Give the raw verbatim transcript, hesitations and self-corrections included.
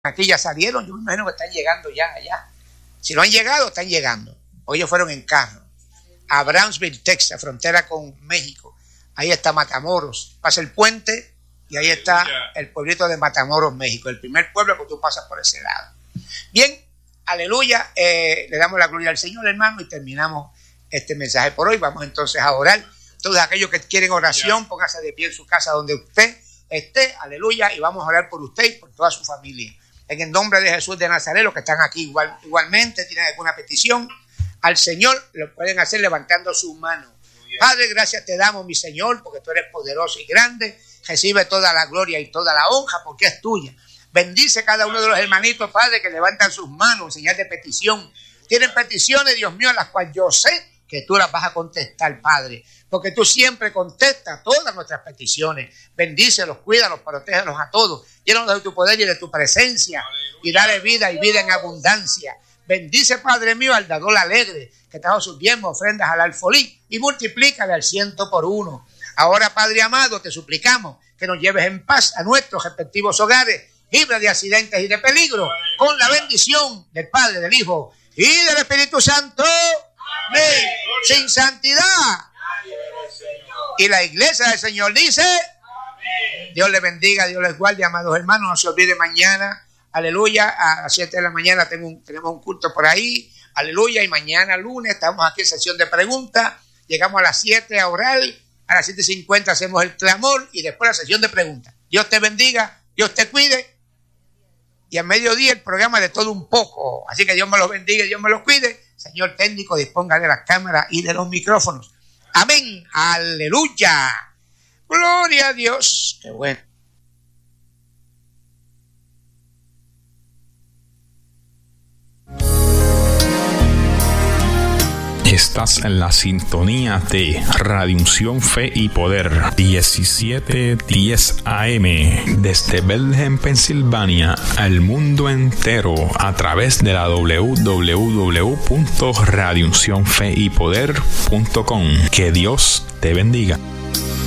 aquí ya salieron, yo me imagino que están llegando ya allá. Si no han llegado, están llegando. Hoy ellos fueron en carro a Brownsville, Texas, frontera con México. Ahí está Matamoros, pasa el puente y ahí está el pueblito de Matamoros, México, el primer pueblo que tú pasas por ese lado. Bien, aleluya, eh, le damos la gloria al Señor, hermano, y terminamos este mensaje por hoy. Vamos entonces a orar. Todos aquellos que quieren oración, póngase de pie en su casa donde usted esté, aleluya, y vamos a orar por usted y por toda su familia. En el nombre de Jesús de Nazaret, los que están aquí igual, igualmente, tienen alguna petición al Señor, lo pueden hacer levantando sus manos. Padre, gracias te damos, mi Señor, porque tú eres poderoso y grande. Recibe toda la gloria y toda la honra porque es tuya. Bendice cada uno de los hermanitos, Padre, que levantan sus manos en señal de petición. Tienen peticiones, Dios mío, las cuales yo sé que tú las vas a contestar, Padre, porque tú siempre contestas todas nuestras peticiones. Bendícelos, cuídalos, protégelos a todos. Llénalos de tu poder y de tu presencia. Aleluya. Y dale vida y vida en abundancia. Bendice, Padre mío, al dador alegre que trajo sus diezmos, ofrendas al alfolí y multiplícale al ciento por uno. Ahora, Padre amado, te suplicamos que nos lleves en paz a nuestros respectivos hogares, libre de accidentes y de peligro, con la bendición del Padre, del Hijo y del Espíritu Santo. Amén. Sin santidad. Y la iglesia del Señor dice, amén. Dios les bendiga, Dios les guarde, amados hermanos. No se olvide mañana, aleluya, a las siete de la mañana tengo un, tenemos un culto por ahí, aleluya, y mañana lunes estamos aquí en sesión de preguntas. Llegamos a las siete a orar, a las siete cincuenta hacemos el clamor y después la sesión de preguntas. Dios te bendiga, Dios te cuide. Y a mediodía el programa de todo un poco. Así que Dios me los bendiga y Dios me los cuide. Señor técnico, disponga de las cámaras y de los micrófonos. Amén. Aleluya. Gloria a Dios. Qué bueno. Estás en la sintonía de Radio Unción Fe y Poder diecisiete diez A M desde Bethlehem, Pensilvania, al mundo entero a través de la doble u doble u doble u punto radio unción fe y poder punto com. Que Dios te bendiga.